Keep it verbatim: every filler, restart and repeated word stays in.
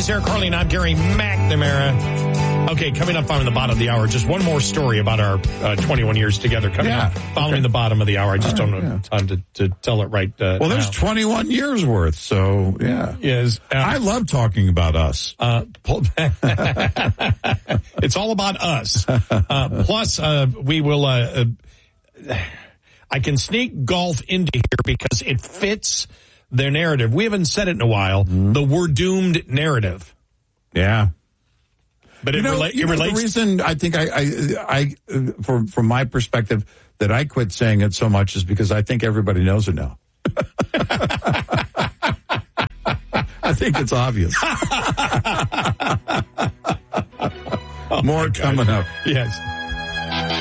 Sarah Carlin. I'm Gary McNamara. Okay, coming up on the bottom of the hour, just one more story about our uh, twenty-one years together. Coming Yeah. up following okay. the bottom of the hour. I just All don't right, know yeah. time to, to tell it right uh, Well, there's now. twenty-one years worth, so yeah. Yes. Uh, I love talking about us. Uh, it's all about us. Uh, plus, uh, we will... Uh, uh, I can sneak golf into here because it fits their narrative. We haven't said it in a while. Mm-hmm. The "we're doomed" narrative. Yeah. But it, you know, rela- you it know, relates. The reason I think I, I, I, from from my perspective, that I quit saying it so much is because I think everybody knows it now. I think it's obvious. Oh More coming up. Yes.